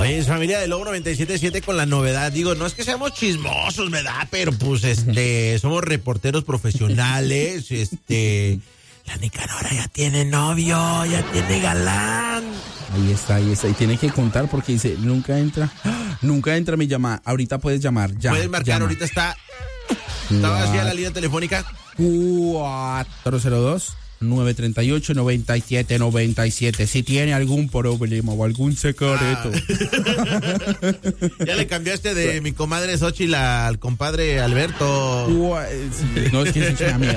Oye, es familia de Lobo 97.7 con la novedad. Digo, no es que seamos chismosos, ¿verdad? Pero pues somos reporteros profesionales. La Nicanora ya tiene novio, ya tiene galán. Ahí está. Y tiene que contar porque dice, nunca entra mi llamada. Ahorita puedes llamar, ya. Puedes marcar, llama. ahorita está vacía la línea telefónica. 402-938-9797. Si tiene algún problema o algún secreto. Ya le cambiaste de mi comadre Xochitl al compadre Alberto. No, es que es mi amigo.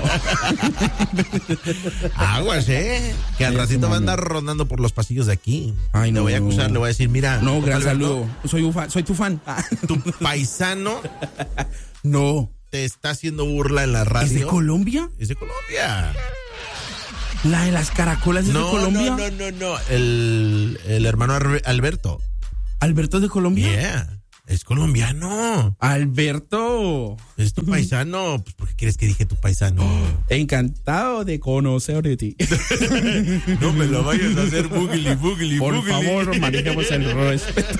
Aguas, que al ratito va a andar rondando por los pasillos de aquí. Ay, no. Le voy a acusar, le voy a decir, mira. No, gran saludo. Soy tu fan. Tu paisano. No. Te está haciendo burla en la radio. ¿Es de Colombia? Es de Colombia. ¿La de las caracolas es de Colombia? No. El hermano Alberto. ¿Alberto es de Colombia? Yeah. Es colombiano. Alberto. Es tu paisano. Pues, ¿por qué quieres que dije tu paisano? Encantado de conocer de ti. No me lo vayas a hacer bugly. Por favor, manejemos el respeto.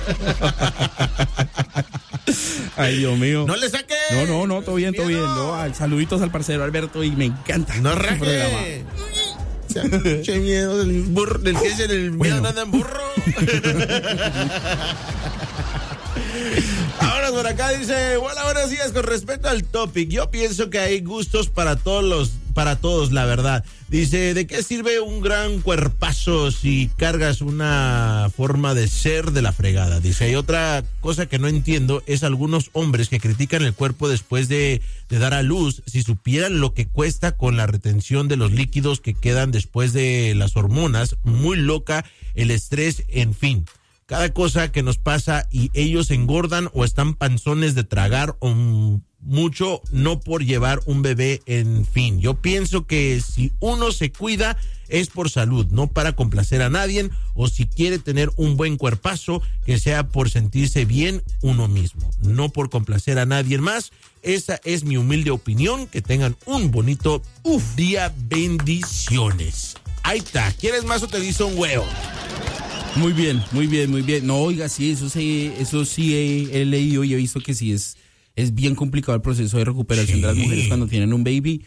Ay, Dios mío. ¡No le saques! No, todo bien. No, saluditos al parcero Alberto y me encanta. ¡No raje! Che miedo del burro, del que es el miedo nada en burro. Ahora por acá dice, hola, buenos días, con respecto al topic, yo pienso que hay gustos para todos, la verdad. Dice, ¿de qué sirve un gran cuerpazo si cargas una forma de ser de la fregada? Dice, hay otra cosa que no entiendo, es algunos hombres que critican el cuerpo después de dar a luz, si supieran lo que cuesta con la retención de los líquidos que quedan después de las hormonas, muy loca, el estrés, en fin. Cada cosa que nos pasa y ellos engordan o están panzones de tragar o mucho, no por llevar un bebé, en fin. Yo pienso que si uno se cuida es por salud, no para complacer a nadie, o si quiere tener un buen cuerpazo, que sea por sentirse bien uno mismo, no por complacer a nadie más. Esa es mi humilde opinión. Que tengan un bonito día. Bendiciones. Ahí está. ¿Quieres más o te dice un huevo? Muy bien. No, oiga, sí, eso sí he leído y he visto que sí es bien complicado el proceso de recuperación de las mujeres cuando tienen un baby.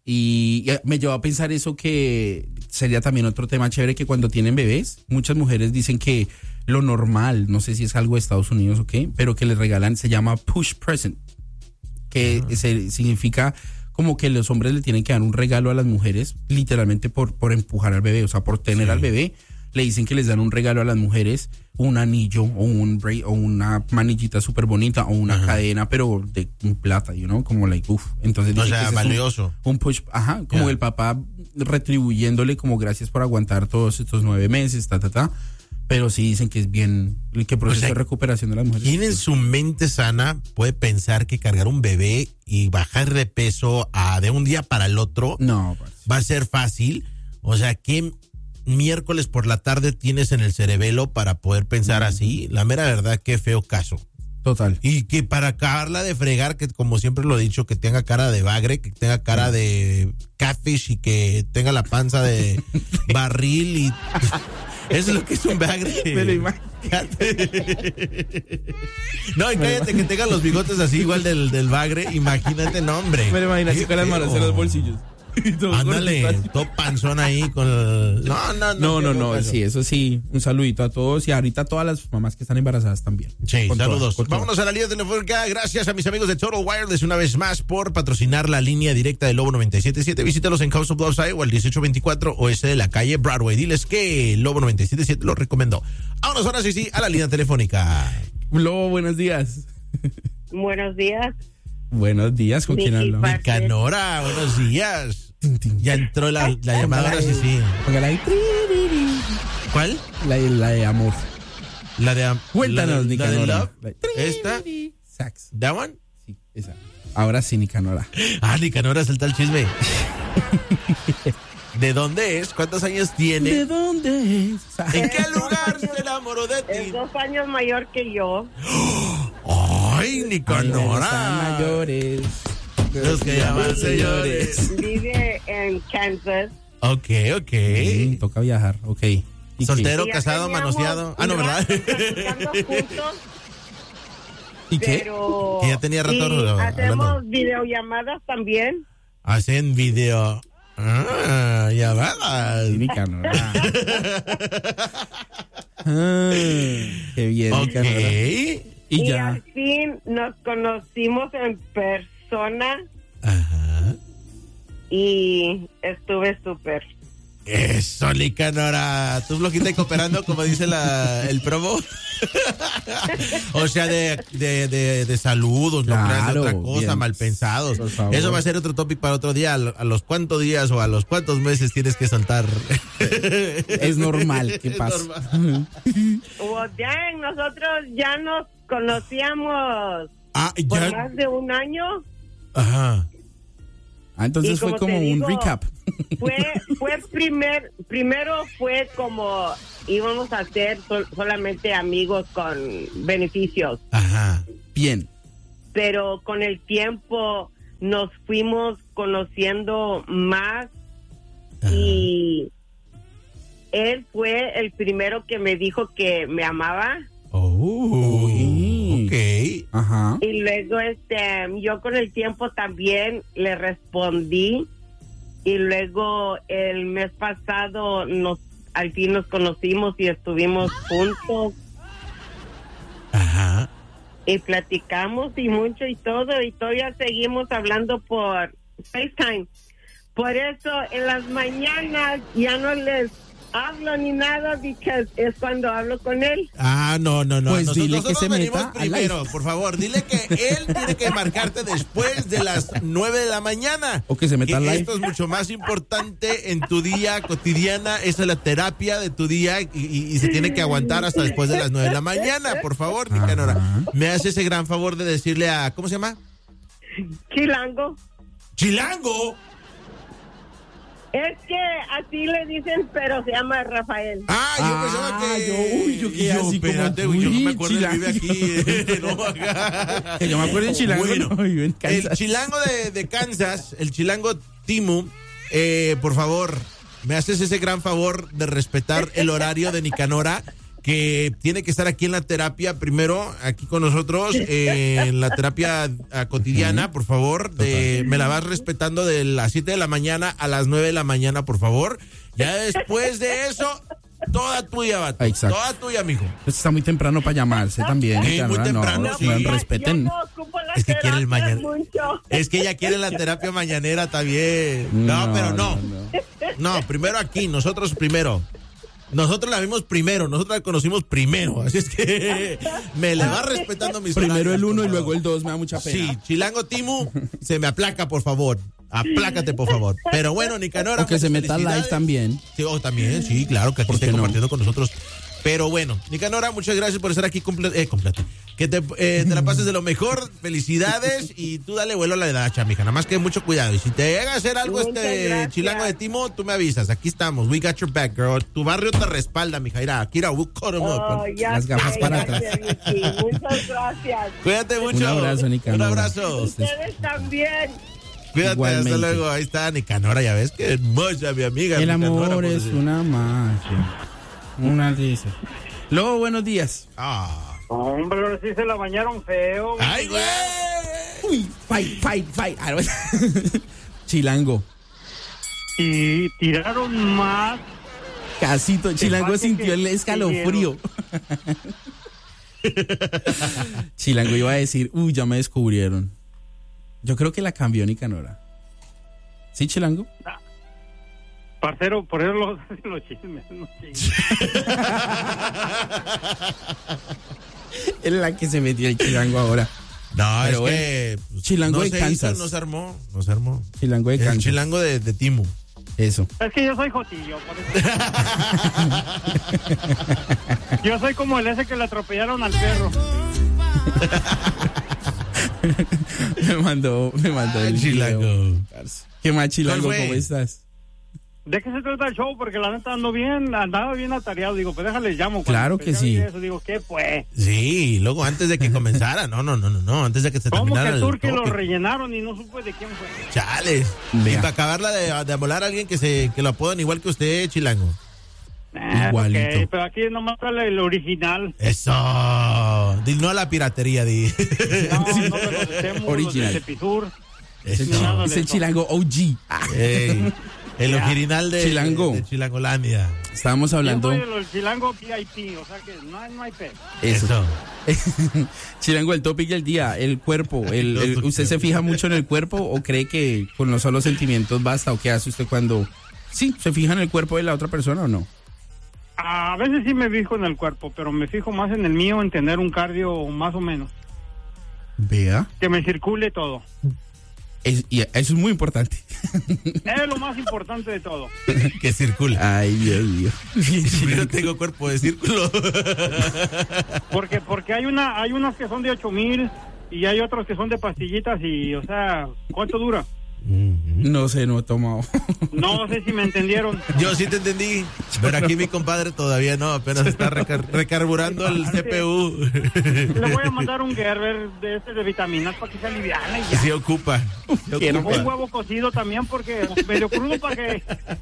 Y me llevó a pensar eso, que sería también otro tema chévere, que cuando tienen bebés, muchas mujeres dicen que lo normal, no sé si es algo de Estados Unidos o qué, pero que les regalan, se llama push present, que significa como que los hombres le tienen que dar un regalo a las mujeres, literalmente por empujar al bebé, o sea, por tener al bebé. Le dicen que les dan un regalo a las mujeres, un anillo o o una manillita súper bonita o una cadena, pero de plata, como Entonces, o sea, valioso. Un push, como el papá retribuyéndole como gracias por aguantar todos estos 9 meses, Pero sí dicen que es bien, que proceso de recuperación de las mujeres. ¿Quién en su mente sana puede pensar que cargar un bebé y bajar de peso de un día para el otro va a ser fácil? O sea, ¿qué miércoles por la tarde tienes en el cerebelo para poder pensar así? La mera verdad, qué feo caso. Total. Y que para acabarla de fregar, que como siempre lo he dicho, que tenga cara de bagre, que tenga cara de catfish y que tenga la panza de barril y... Eso es lo que es un bagre. Me lo imagino. No, y cállate, que tenga los bigotes así igual del bagre. Imagínate, no, hombre. Me lo imagino así con las manos en los bolsillos. Ándale, todo panzón ahí con el... No, sí, eso sí, un saludito a todos y ahorita a todas las mamás que están embarazadas también. Sí, saludos. Vámonos a la línea telefónica. Gracias a mis amigos de Total Wireless una vez más por patrocinar la línea directa de Lobo 97.7. Visítalos en House of Bluffs, Iowa, el 1824 oeste de la calle Broadway. Diles que Lobo 97.7 lo recomendó. Vámonos ahora sí a la línea telefónica. Lobo, buenos días. Buenos días. Buenos días, ¿con quién hablo? Nicanora, buenos días. Ya entró la llamada, ahora sí. Póngala ahí. ¿Cuál? La de amor. La de Cuéntanos, Nicanora. ¿Esta? Sax. ¿That one? Sí, esa. Ahora sí, Nicanora. Nicanora, salta el chisme. ¿De dónde es? ¿Cuántos años tiene? ¿De dónde es? ¿En qué lugar se enamoró de ti? Es 2 años mayor que yo. ¡Ay, Nicanora! Están mayores. Los que llaman señores. Vive en Kansas. Ok. Toca viajar, ok. ¿Y Soltero, Y ya casado, teníamos manoseado. Ah, no, ¿verdad? platicando juntos, ¿Y qué? pero Que ya tenía rato y hablando. hacemos videollamadas también. Hacen video. Llamadas. Sí, Nicanora. Qué bien, Ok. Nicanora. Y Y ya. al fin nos conocimos en persona Ajá. y estuve súper. Eso, Nicanora. Tú flojita y cooperando, como dice el promo. O sea, de saludos, no creas de Claro, otra cosa, bien. mal pensados. Por favor. Eso va a ser otro topic para otro día. A los cuántos días o a los cuántos meses tienes que soltar. Es normal que Es pase. normal. Ya nosotros ya nos conocíamos Ah, por ya. más de un año. Ajá. Ah, entonces Y fue como como te un digo, recap. Primero fue como íbamos a ser solamente amigos con beneficios, Ajá. Bien. pero con el tiempo nos fuimos conociendo más Ajá. y él fue el primero que me dijo que me amaba. Oh, Uy. ok. Ajá. Y luego yo con el tiempo también le respondí y luego el mes pasado al fin nos conocimos y estuvimos juntos Ajá. y platicamos y mucho y todo y todavía seguimos hablando por FaceTime. Por eso en las mañanas ya no les hablo ni nada porque es cuando hablo con él. Ah, no. Pues dile que se venimos meta al primero, live. por favor. Dile que él tiene que marcarte después de las 9 de la mañana. O que se meta al live. Esto es mucho más importante en tu día cotidiana. Esa es la terapia de tu día y se tiene que aguantar hasta después de las 9 de la mañana. Por favor, Nicanora. Ajá. Me hace ese gran favor de decirle a... ¿Cómo se llama? Chilango. ¡Chilango! Es que así le dicen, pero se llama Rafael. Ah, yo pensaba que... yo quedé así como, espérate, güey, yo no me acuerdo, él vive Chilango. aquí. No, acá. Que yo me acuerdo en Chilango, Bueno, no, vive en el Kansas. chilango de Kansas, el chilango Timu, por favor, me haces ese gran favor de respetar el horario de Nicanora, que tiene que estar aquí en la terapia primero, aquí con nosotros, en la terapia cotidiana, por favor. Me la vas respetando de las 7 de la mañana a las 9 de la mañana, por favor. Ya después de eso, toda tuya, vato. Exacto. Toda tuya, mijo. Esto está muy temprano para llamarse también. Sí, muy Nicanora, temprano, no, sí. no, respeten. Yo no ocupo la Es que quiere el terapia mañana. mucho. Es que ella quiere la terapia mañanera, está bien. No, pero no. No, primero aquí, nosotros primero. Nosotros la vimos primero, nosotros la conocimos primero. Así es que me le va respetando mis Primero horarios, el 1 por y luego favor. el 2, me da mucha pena. Sí, Chilango Timu, se me aplaca, por favor. Aplácate, por favor. Pero bueno, Nicanora. O que se meta al live felicidades. también. Sí, también, sí, claro, que aquí ¿Por esté qué no? compartiendo con nosotros. Pero bueno, Nicanora, muchas gracias por estar aquí completo. Que te la pases de lo mejor, felicidades y tú dale vuelo a la edad, mija. Nada más que mucho cuidado. Y si te llega a hacer algo Muchas gracias. chilango de Timo, tú me avisas. Aquí estamos. We got your back, girl. Tu barrio te respalda, mija. Mira, Akira, we'll cut 'em up. Oh, ya Las gafas sé, para ya atrás. sé, Vicky. Muchas gracias. Cuídate mucho. Un abrazo, Nicanora. Un abrazo. Ustedes también. Cuídate, Igualmente. hasta luego. Ahí está Nicanora, ya ves que hermosa, mi amiga. El Nicanora, amor por es decir. una magia. Una dice. Lobo, buenos días. Ah. Hombre, ahora sí se la bañaron feo. ¡Ay, güey! Uy, fight. Ah, no. Chilango. Y tiraron más. Casito. Chilango falta sintió que el escalofrío. Chilango iba a decir, uy, ya me descubrieron. Yo creo que la cambió Nicanora. ¿Sí, Chilango? Parcero, por eso los chismes. No chismes. Es la que se metió el Chilango ahora. No, Pero es que Chilango no de se Kansas. hizo, no se armó, no se armó. Chilango de El Kansas. chilango de Timu. Eso. Es que yo soy jotillo, por eso. Yo soy como el ese que le atropellaron al perro. me mandó el Chilango. video. ¿Qué más, Chilango? ¿Cuál fue? ¿Cómo estás? ¿De qué se trata el show? Porque la neta andaba bien atareado. Digo, pues déjale llamo. Claro que sí. Eso, digo, ¿qué pues? Sí, luego antes de que comenzara. No, antes de que se ¿Cómo terminara que el Turki lo topic. rellenaron y no supe de quién fue? Chales. Vea. Y para acabarla de amolar a alguien que lo apodan igual que usted, Chilango. Igualito. Ok, pero aquí nomás sale el original. Eso. No a la piratería, di. No me los echemos, Original. los de Tepisur. Eso. Ni nada de Es el eso. chilango OG. Ey, el Ya. original de Chilango. de Chilangolandia. Estábamos Yo hablando. soy el chilango VIP, o sea que no hay pedo. Eso. Chilango, el topic del día, el cuerpo. ¿Usted se fija mucho en el cuerpo o cree que con los solos sentimientos basta? ¿O qué hace usted cuando se fija en el cuerpo de la otra persona o no? A veces sí me fijo en el cuerpo, pero me fijo más en el mío, en tener un cardio más o menos. Vea. Que me circule todo. Y eso es muy importante. Es lo más importante de todo. Que circula. Ay, Dios mío. Yo no tengo cuerpo de círculo. Porque hay unas que son de 8,000 y hay otros que son de pastillitas y, o sea, ¿cuánto dura? No sé, no he tomado. No sé si me entendieron. Yo sí te entendí, pero aquí mi compadre todavía no, apenas está recarburando el CPU. Le voy a mandar un Gerber de vitaminas para que se aliviane y ya. Sí ocupa. Quiero. Un huevo cocido también porque medio crudo para que...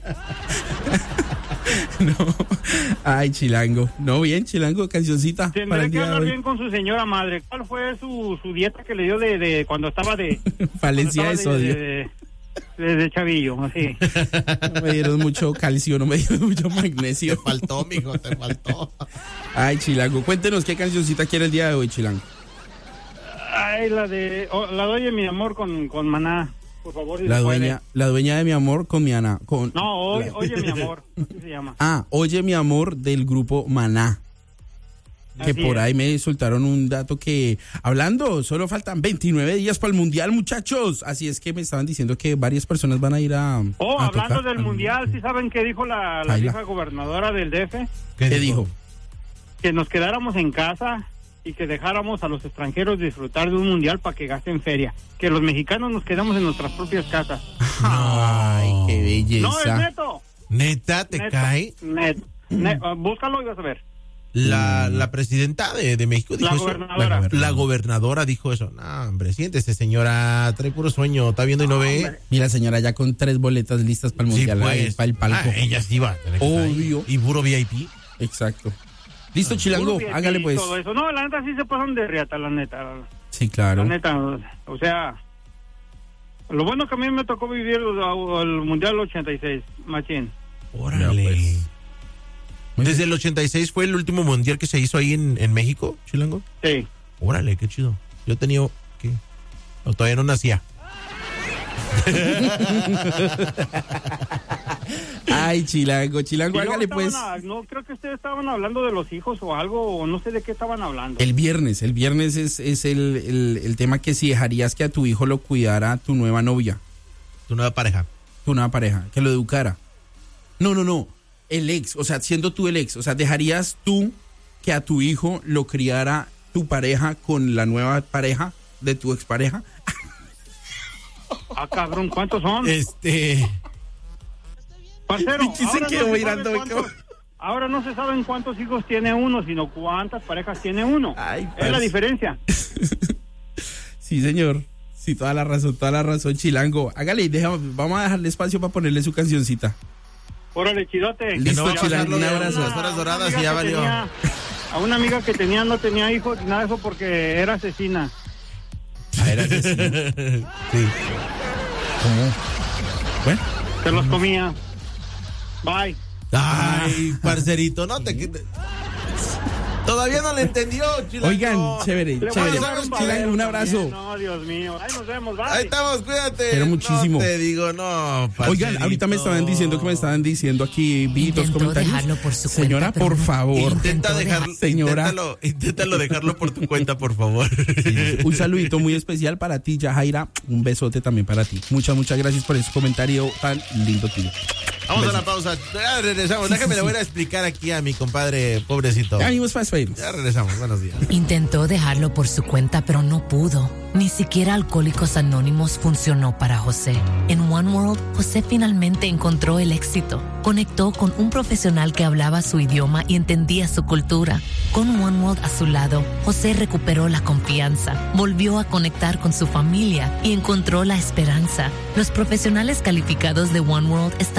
No. Ay, chilango. No, bien, chilango, cancioncita. para Tendré el que día de hablar hoy. bien con su señora madre. ¿Cuál fue su dieta que le dio de cuando estaba de... Falencia de cuando estaba sodio. de chavillo, así. No me dieron mucho calcio, no me dieron mucho magnesio. Te faltó, mijo, te faltó. Ay, chilango, cuéntenos qué cancioncita quiere el día de hoy, chilango. Ay, la doy en mi amor con Maná. Por favor, si La se puede. dueña de mi amor con mi Ana. No, oye mi amor. Así se llama. Oye mi amor del grupo Maná. Que Así por es. ahí me soltaron un dato que, hablando, solo faltan 29 días para el Mundial, muchachos. Así es que me estaban diciendo que varias personas van a ir a Hablando tocar del al Mundial, ¿sí saben qué dijo la Baila. vieja gobernadora del DF? ¿Qué dijo? Que nos quedáramos en casa y que dejáramos a los extranjeros disfrutar de un Mundial para que gasten feria. Que los mexicanos nos quedamos en nuestras propias casas. Ay, qué No, es belleza. neto. ¿Neta te Neto, cae? Búscalo y vas a ver. La presidenta de México dijo La eso. gobernadora. La gobernadora dijo eso. No, hombre, siéntese, señora. Trae puro sueño. ¿Está viendo y no ve? hombre. Y la señora ya con 3 boletas listas para el Mundial, ahí, pues. para el palco. Ella sí va. a tener que estar ahí. Obvio. Y puro VIP. Exacto. Listo, chilango, Puro VIP hágale y pues. todo eso. No, la neta sí se pasan de riata, la neta. Sí, claro. La neta, o sea, lo bueno que a mí me tocó vivir el Mundial 86, machín. Órale. Ya, pues. Muy Desde el 86 fue el último mundial que se hizo ahí en México, Chilango. Sí. Órale, qué chido. Yo tenía... ¿qué? No, todavía no nacía. Ay, chilango, Y luego hágale pues. no, creo que ustedes estaban hablando de los hijos o algo, o no sé de qué estaban hablando. El viernes es el tema que si dejarías que a tu hijo lo cuidara tu nueva novia, Tu nueva pareja. tu nueva pareja, que lo educara. No, el ex, o sea, siendo tú el ex, o sea, dejarías tú que a tu hijo lo criara tu pareja con la nueva pareja de tu expareja. Ah, cabrón, ¿cuántos son? Parcero, Vicky se ahora quedó no se mirando, sabe cuántos- ahora no se saben cuántos hijos tiene uno, sino cuántas parejas tiene uno. Ay, Es la parce. diferencia. Sí, señor. Sí, toda la razón, chilango. Hágale, vamos a dejarle espacio para ponerle su cancioncita. Órale, chidote. Listo, no va a chilango, pasarlo un de abrazo. las horas doradas amiga y ya que valió. a una amiga que tenía no tenía hijos ni nada de eso porque era asesina. Era así. Sí. ¿Cómo? Bueno. Se los comía. Bye. Ay, parcerito, no te... Todavía no le entendió, Chilango. Oigan, chévere. Le voy a llevar un Chilango, babero un abrazo. también. No, Dios mío. Ahí nos vemos. Bye. Ahí estamos, cuídate. Pero muchísimo. No te digo, no, parcerito. Oigan, ahorita me estaban diciendo aquí, vi dos Intentó comentarios. dejarlo por su Señora, cuenta, pero por no. favor. Intenta dejarlo, Señora. inténtalo dejarlo por tu cuenta, por favor. Un saludito muy especial para ti, Yajaira. Un besote también para ti. Muchas gracias por ese comentario tan lindo tuyo. Vamos a la pausa. Ya regresamos. Déjame le voy a explicar aquí a mi compadre pobrecito. Ya venimos para despedirnos. Ya regresamos. Buenos días. Intentó dejarlo por su cuenta, pero no pudo. Ni siquiera Alcohólicos Anónimos funcionó para José. En One World, José finalmente encontró el éxito. Conectó con un profesional que hablaba su idioma y entendía su cultura. Con One World a su lado, José recuperó la confianza, volvió a conectar con su familia y encontró la esperanza. Los profesionales calificados de One World están aquí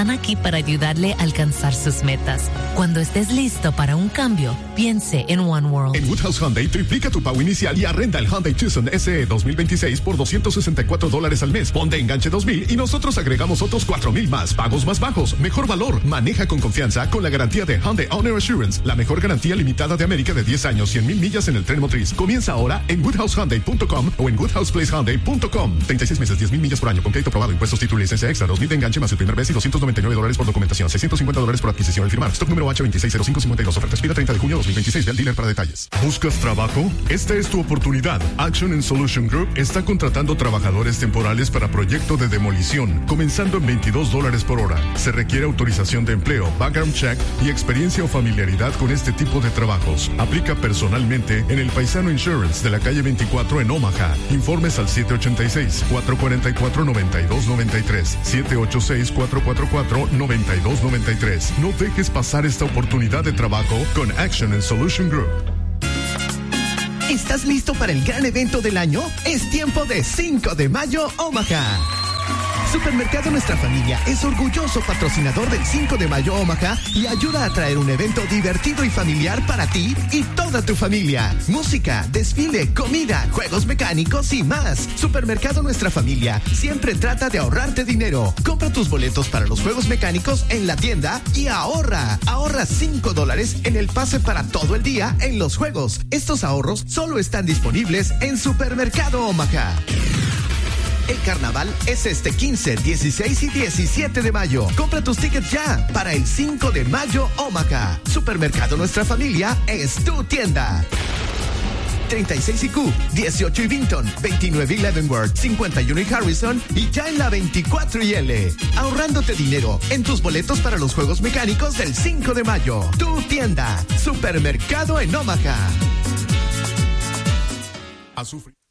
para ayudarle a alcanzar sus metas. Cuando estés listo para un cambio, piense en One World. En Woodhouse Hyundai triplica tu pago inicial y arrenda el Hyundai Tucson SE 2026 por $264 al mes. Pon de enganche 2,000 y nosotros agregamos otros 4,000 más. Pagos más bajos, mejor valor. Maneja con confianza con la garantía de Hyundai Owner Assurance, la mejor garantía limitada de América de 10 años, 100,000 millas en el tren motriz. Comienza ahora en woodhousehyundai.com o en woodhouseplacehyundai.com. 36 meses, 10,000 millas por año con crédito aprobado, impuestos, título y licencia extra, 2,000 de enganche más el primer mes y $299 por documentación, $650 por adquisición al firmar. Stock número H260552. Oferta expira 30 de junio 2026. Ve al dealer para detalles. ¿Buscas trabajo? Esta es tu oportunidad. Action and Solution Group está contratando trabajadores temporales para proyecto de demolición, comenzando en $22 por hora. Se requiere autorización de empleo, background check y experiencia o familiaridad con este tipo de trabajos. Aplica personalmente en el Paisano Insurance de la calle 24 en Omaha. Informes al 786-444-9293. 786-444-9293. No dejes pasar esta oportunidad de trabajo con Action and Solution Group. ¿Estás listo para el gran evento del año? Es tiempo de 5 de mayo Omaha. Supermercado Nuestra Familia es orgulloso patrocinador del 5 de mayo Omaha y ayuda a traer un evento divertido y familiar para ti y toda tu familia. Música, desfile, comida, juegos mecánicos y más. Supermercado Nuestra Familia siempre trata de ahorrarte dinero. Compra tus boletos para los juegos mecánicos en la tienda y ahorra. Ahorra $5 en el pase para todo el día en los juegos. Estos ahorros solo están disponibles en Supermercado Omaha. El carnaval es este 15, 16 y 17 de mayo. Compra tus tickets ya para el 5 de mayo Omaha. Supermercado Nuestra Familia es tu tienda. 36 IQ, 18 y Vinton, 29 y Leavenworth, 51 y Harrison y ya en la 24 y L. Ahorrándote dinero en tus boletos para los juegos mecánicos del 5 de mayo. Tu tienda. Supermercado en Omaha. A sufrir.